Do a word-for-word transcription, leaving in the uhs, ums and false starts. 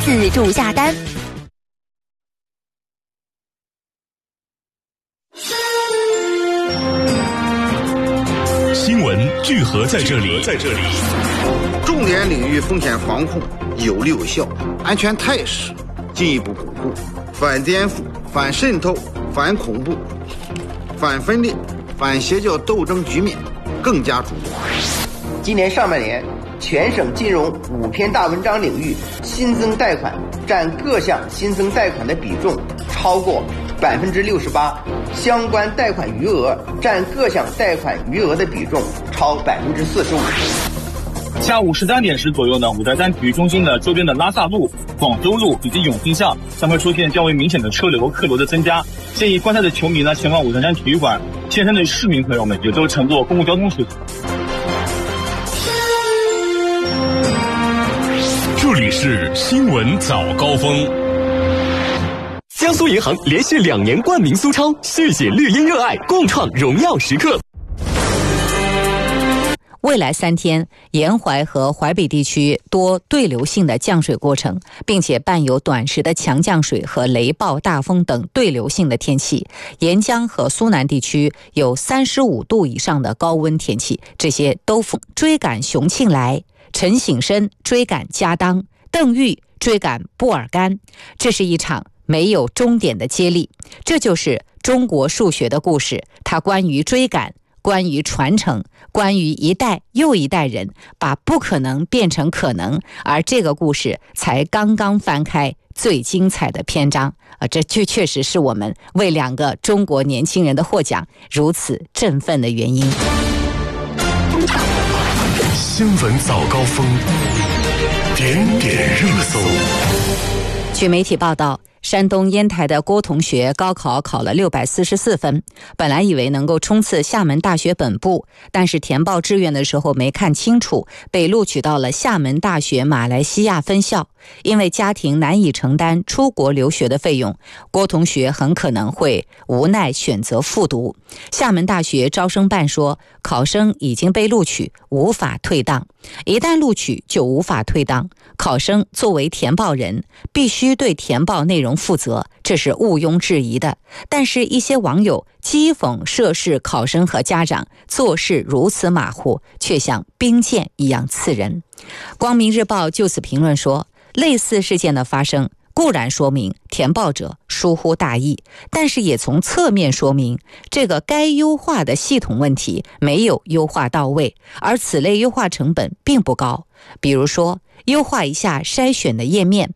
自助下单。 新闻聚合在这里，在这里， 重点领域风险防控有力有效，安全态势进一步巩固，反颠覆、反渗透、反恐怖、反分裂、反邪教斗争局面更加主动。 今年上半年，全省金融五篇大文章领域新增贷款占各项新增贷款的比重超过百分之六十八，相关贷款余额占各项贷款余额的比重超百分之四十五。 下午十三点时左右呢，五台山体育中心的周边的拉萨路、广州路以及永庆巷将会出现较为明显的车流、客流的增加。建议观赛的球迷呢前往五台山体育馆，现身的市民朋友们也都乘坐公共交通出行。 这里是新闻早高峰。 江苏银行连续两年冠名苏超，续写绿茵热爱，共创荣耀时刻。 未来三天，沿淮和淮北地区多对流性的降水过程，并且伴有短时的强降水和雷暴、大风等对流性的天气。沿江和苏南地区有三十五度以上的高温天气，这些都追赶熊庆来、陈省身追赶家当、邓玉追赶布尔干。这是一场没有终点的接力，这就是中国数学的故事。它关于追赶，关于传承，关于一代又一代人把不可能变成可能，而这个故事才刚刚翻开最精彩的篇章啊！这确确实是我们为两个中国年轻人的获奖如此振奋的原因。 新闻早高峰，点点热搜。 据媒体报道，山东烟台的郭同学高考考了六百四十四分，本来以为能够冲刺厦门大学本部，但是填报志愿的时候没看清楚，被录取到了厦门大学马来西亚分校。因为家庭难以承担出国留学的费用，郭同学很可能会无奈选择复读。厦门大学招生办说，考生已经被录取，无法退档。一旦录取就无法退档，考生作为填报人必须对填报内容负责，这是毋庸置疑的。但是一些网友讥讽涉事考生和家长做事如此马虎，却像冰剑一样刺人。光明日报就此评论说，类似事件的发生固然说明填报者疏忽大意，但是也从侧面说明这个该优化的系统问题没有优化到位，而此类优化成本并不高。比如说，优化一下筛选的页面，